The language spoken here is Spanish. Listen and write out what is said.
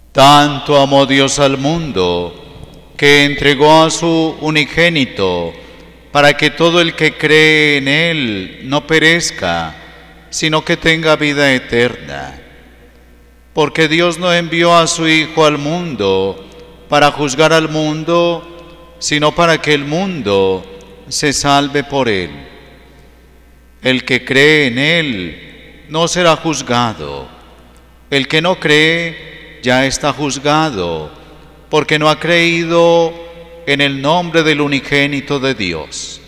Tanto amó Dios al mundo, que entregó a su unigénito, para que todo el que cree en Él no perezca, sino que tenga vida eterna. Porque Dios no envió a su Hijo al mundo para juzgar al mundo, sino para que el mundo se salve por Él. El que cree en Él no será juzgado. El que no cree ya está juzgado, porque no ha creído en el nombre del unigénito de Dios.